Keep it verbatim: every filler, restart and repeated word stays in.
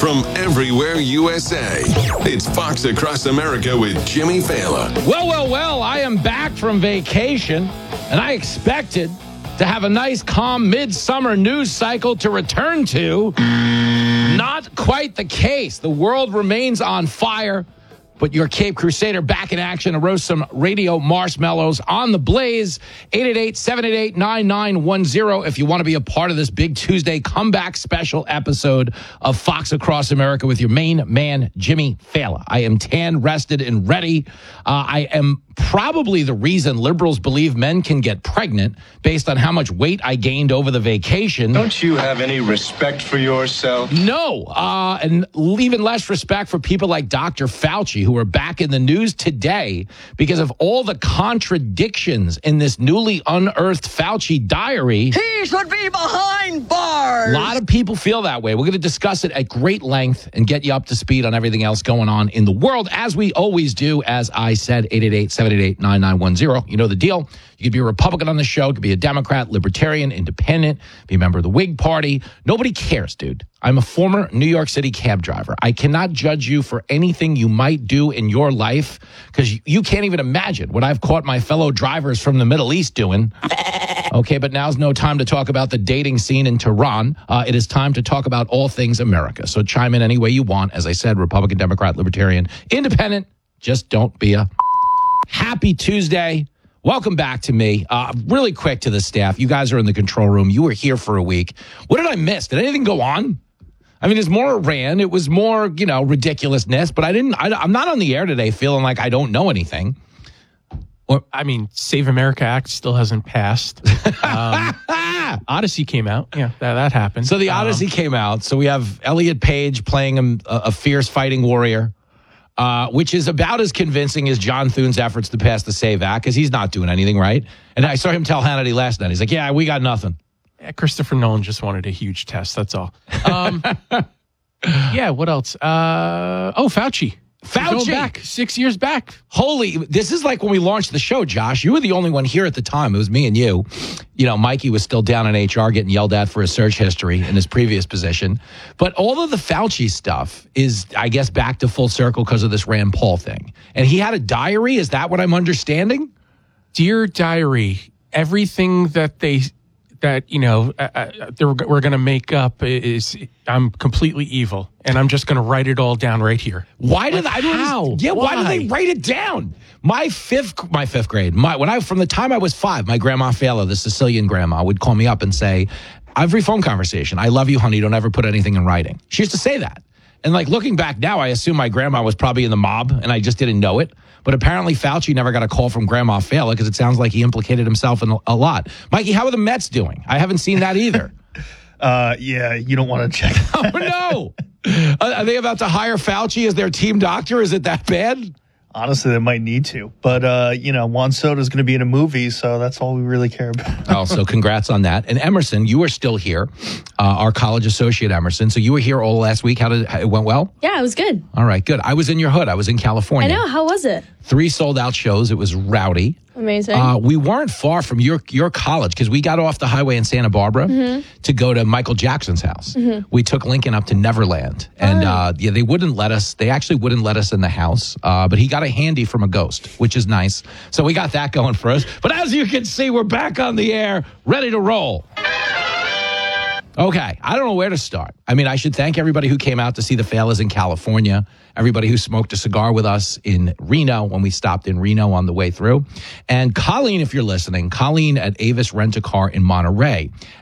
from everywhere U S A. It's Fox Across America with Jimmy Fallon. Well, well, well, I am back from vacation, and I expected to have a nice, calm, midsummer news cycle to return to. Not quite the case. The world remains on fire, but your Cape Crusader back in action to roast some radio marshmallows on the blaze. eight eight eight, seven eight eight, nine nine one zero if you want to be a part of this big Tuesday comeback special episode of Fox Across America with your main man, Jimmy Fallon. I am tan, rested, and ready. Uh, I am probably the reason liberals believe men can get pregnant based on how much weight I gained over the vacation. Don't you have any respect for yourself? No, uh, and even less respect for people like Doctor Fauci, who are back in the news today because of all the contradictions in this newly unearthed Fauci diary. He should be behind bars. A lot of people feel that way. We're going to discuss it at great length and get you up to speed on everything else going on in the world, as we always do. As I said, eight eight eight, seven eight eight, nine nine one zero. You know the deal. You could be a Republican on the show. You could be a Democrat, Libertarian, Independent, be a member of the Whig Party. Nobody cares, dude. I'm a former New York City cab driver. I cannot judge you for anything you might do in your life because you can't even imagine what I've caught my fellow drivers from the Middle East doing. Okay, but now's no time to talk about the dating scene in Tehran. Uh, it is time to talk about all things America. So chime in any way you want. As I said, Republican, Democrat, Libertarian, Independent. Just don't be a... Happy Tuesday. Welcome back to me. Uh, really quick to the staff. You guys are in the control room. You were here for a week. What did I miss? Did anything go on? I mean, it's more Iran. It was more, you know, ridiculousness. But I didn't. I, I'm not on the air today feeling like I don't know anything. Or, I mean, Save America Act still hasn't passed. Um, Odyssey came out. Yeah, that, that happened. So the Odyssey um, came out. So we have Elliot Page playing a, a fierce fighting warrior. Uh, which is about as convincing as John Thune's efforts to pass the SAVE Act, because he's not doing anything right. And I saw him tell Hannity last night. He's like, yeah, we got nothing. Yeah, Christopher Nolan just wanted a huge test. That's all. Um, yeah, what else? Uh, oh, Fauci. Fauci. Going back, six years back. Holy, this is like when we launched the show, Josh. You were the only one here at the time. It was me and you. You know, Mikey was still down in H R getting yelled at for his search history in his previous position. But all of the Fauci stuff is, I guess, back to full circle because of this Rand Paul thing. And he had a diary. Is that what I'm understanding? Dear Diary, everything that they... that, you know, uh, uh, we're going to make up is I'm completely evil, and I'm just going to write it all down right here. Why did like, I don't how? Yeah, why? why did they write it down? My fifth, my fifth grade, my when I from the time I was five, my grandma Fela, the Sicilian grandma, would call me up and say, every phone conversation, "I love you, honey. Don't ever put anything in writing." She used to say that, and like looking back now, I assume my grandma was probably in the mob, and I just didn't know it. But apparently Fauci never got a call from Grandma Fela because it sounds like he implicated himself in a lot. Mikey, how are the Mets doing? I haven't seen that either. uh, yeah, you don't want to check. Oh, no. Are they about to hire Fauci as their team doctor? Is it that bad? Honestly, they might need to. But, uh, you know, Juan Soto's going to be in a movie, so that's all we really care about. Oh, so congrats on that. And Emerson, you are still here, uh, our college associate Emerson. So you were here all last week. How did it went well? Yeah, it was good. All right, good. I was in your hood. I was in California. I know. How was it? Three sold out shows. It was rowdy. Amazing. Uh, we weren't far from your your college because we got off the highway in Santa Barbara mm-hmm. to go to Michael Jackson's house. Mm-hmm. We took Lincoln up to Neverland, and oh. uh, yeah, they wouldn't let us. They actually wouldn't let us in the house, uh, but he got a handy from a ghost, which is nice. So we got that going for us. But as you can see, we're back on the air, ready to roll. Okay, I don't know where to start. I mean, I should thank everybody who came out to see the Falas in California, everybody who smoked a cigar with us in Reno when we stopped in Reno on the way through. And Colleen, if you're listening, Colleen at Avis Rent-A-Car in Monterey.